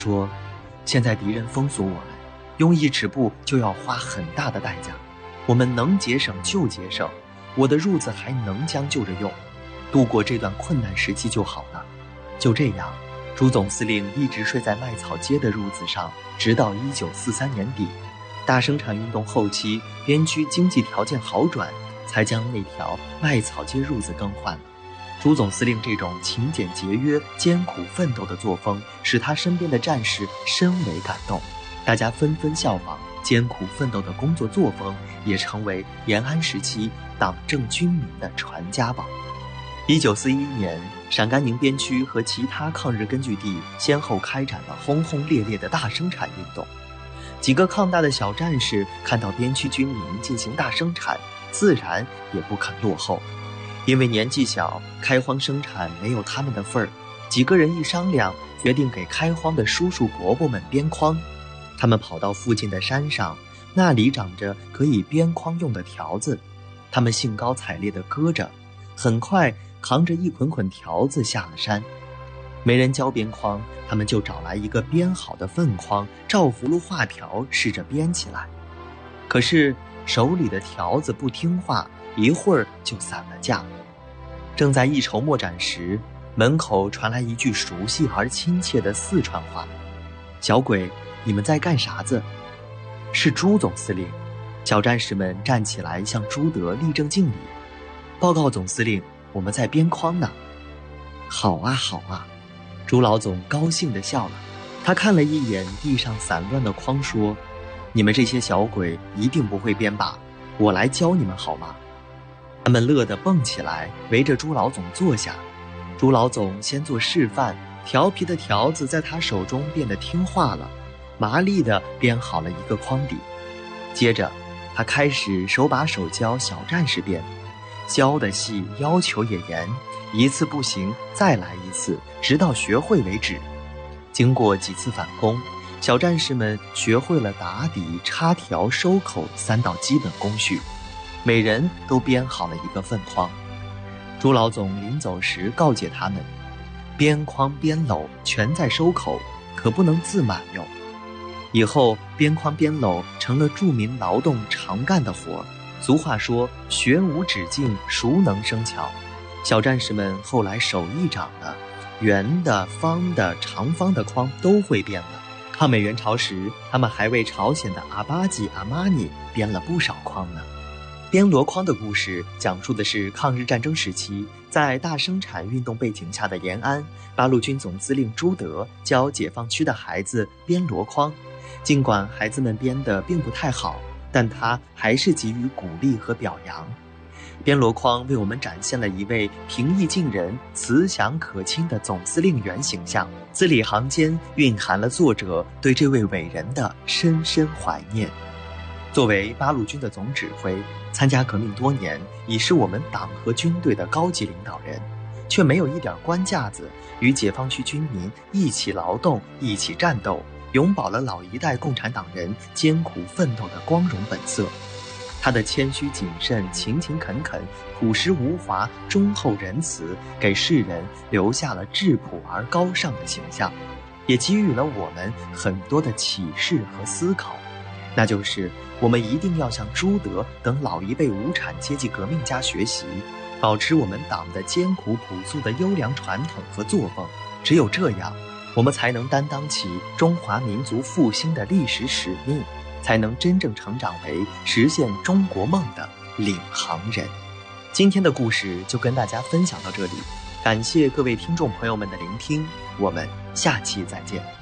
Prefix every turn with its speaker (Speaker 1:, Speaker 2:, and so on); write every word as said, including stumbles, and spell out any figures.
Speaker 1: 说，现在敌人封锁我们，用一尺布就要花很大的代价，我们能节省就节省，我的褥子还能将就着用，度过这段困难时期就好了。就这样，朱总司令一直睡在麦草街的褥子上，直到一九四三年底，大生产运动后期，边区经济条件好转，才将那条麦草街褥子更换了。朱总司令这种勤俭节约、艰苦奋斗的作风，使他身边的战士深为感动，大家纷纷效仿，艰苦奋斗的工作作风也成为延安时期党政军民的传家宝。一九四一年，陕甘宁边区和其他抗日根据地先后开展了轰轰烈烈的大生产运动。几个抗大的小战士看到边区军民进行大生产，自然也不肯落后。因为年纪小，开荒生产没有他们的份儿，几个人一商量，决定给开荒的叔叔伯伯们编筐。他们跑到附近的山上，那里长着可以编筐用的条子，他们兴高采烈地割着，很快扛着一捆捆条子下了山。没人教编筐，他们就找来一个编好的粪筐，照葫芦画条试着编起来。可是手里的条子不听话，一会儿就散了架。正在一筹莫展时，门口传来一句熟悉而亲切的四川话：“小鬼，你们在干啥子？”是朱总司令。小战士们站起来向朱德立正敬礼：“报告总司令，我们在编筐呢。”“好啊好啊。”朱老总高兴地笑了。他看了一眼地上散乱的筐，说：“你们这些小鬼一定不会编吧？我来教你们好吗？”他们乐得蹦起来，围着朱老总坐下。朱老总先做示范，调皮的条子在他手中变得听话了，麻利地编好了一个筐底。接着他开始手把手教小战士编，教的细，要求也严，一次不行再来一次，直到学会为止。经过几次返工，小战士们学会了打底、插条、收口三道基本工序，每人都编好了一个粪筐。朱老总临走时告诫他们，编筐编篓全在收口，可不能自满用。以后编筐编篓成了著名劳动常干的活。俗话说，学无止境，熟能生巧。小战士们后来手艺长了，圆的、方的、长方的筐都会编了。抗美援朝时，他们还为朝鲜的阿巴吉、阿玛尼编了不少筐呢。编箩筐的故事讲述的是抗日战争时期，在大生产运动背景下的延安，八路军总司令朱德教解放区的孩子编箩筐。尽管孩子们编得并不太好，但他还是给予鼓励和表扬。编箩筐为我们展现了一位平易近人、慈祥可亲的总司令员形象，字里行间蕴含了作者对这位伟人的深深怀念。作为八路军的总指挥，参加革命多年，已是我们党和军队的高级领导人，却没有一点官架子，与解放区军民一起劳动，一起战斗，永葆了老一代共产党人艰苦奋斗的光荣本色。他的谦虚谨慎、勤勤恳恳、朴实无华、忠厚仁慈，给世人留下了质朴而高尚的形象，也给予了我们很多的启示和思考。那就是我们一定要向朱德等老一辈无产阶级革命家学习，保持我们党的艰苦朴素的优良传统和作风。只有这样，我们才能担当起中华民族复兴的历史使命，才能真正成长为实现中国梦的领航人。今天的故事就跟大家分享到这里，感谢各位听众朋友们的聆听，我们下期再见。